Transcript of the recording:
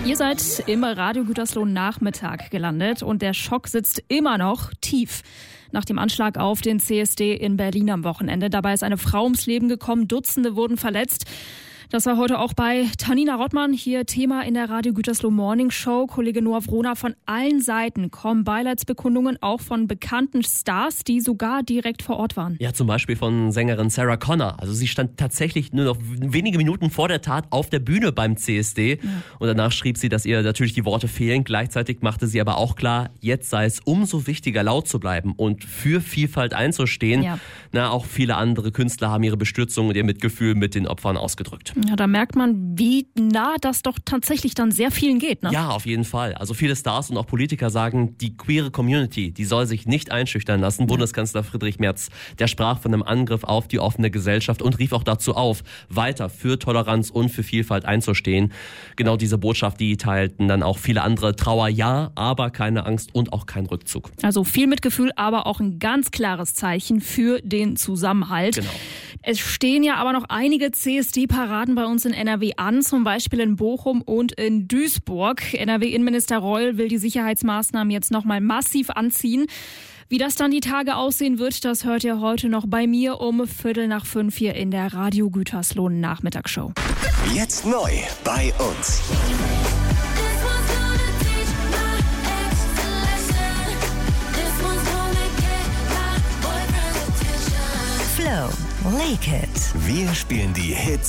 Ihr seid im Radio Gütersloh Nachmittag gelandet und der Schock sitzt immer noch tief. Nach dem Anschlag auf den CSD in Berlin am Wochenende. Dabei ist eine Frau ums Leben gekommen, Dutzende wurden verletzt. Das war heute auch bei Tanina Rottmann hier Thema in der Radio Gütersloh Morning Show. Kollege Noah Wroner, von allen Seiten kommen Beileidsbekundungen auch von bekannten Stars, die sogar direkt vor Ort waren. Ja, zum Beispiel von Sängerin Sarah Connor. Also sie stand tatsächlich nur noch wenige Minuten vor der Tat auf der Bühne beim CSD. Ja. Und danach schrieb sie, dass ihr natürlich die Worte fehlen. Gleichzeitig machte sie aber auch klar, jetzt sei es umso wichtiger, laut zu bleiben und für Vielfalt einzustehen. Ja. Auch viele andere Künstler haben ihre Bestürzung und ihr Mitgefühl mit den Opfern ausgedrückt. Ja, da merkt man, wie nah das doch tatsächlich dann sehr vielen geht, ne? Ja, auf jeden Fall. Also viele Stars und auch Politiker sagen, die queere Community, die soll sich nicht einschüchtern lassen. Ja. Bundeskanzler Friedrich Merz, der sprach von einem Angriff auf die offene Gesellschaft und rief auch dazu auf, weiter für Toleranz und für Vielfalt einzustehen. Genau diese Botschaft, die teilten dann auch viele andere. Trauer ja, aber keine Angst und auch kein Rückzug. Also viel Mitgefühl, aber auch ein ganz klares Zeichen für den Zusammenhalt. Genau. Es stehen ja aber noch einige CSD-Paraden bei uns in NRW an, zum Beispiel in Bochum und in Duisburg. NRW-Innenminister Reul will die Sicherheitsmaßnahmen jetzt nochmal massiv anziehen. Wie das dann die Tage aussehen wird, das hört ihr heute noch bei mir um 4:45 hier in der Radio Gütersloh Nachmittagsshow. Jetzt neu bei uns. Flow, Like It. Wir spielen die Hits